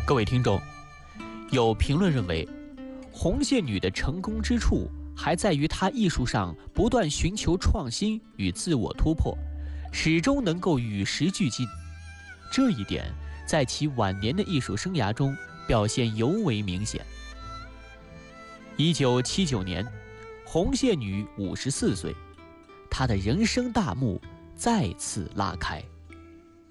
各位听众，有评论认为，红线女的成功之处还在于她艺术上不断寻求创新与自我突破，始终能够与时俱进。这一点在其晚年的艺术生涯中表现尤为明显。1979年，红线女54岁，她的人生大幕再次拉开。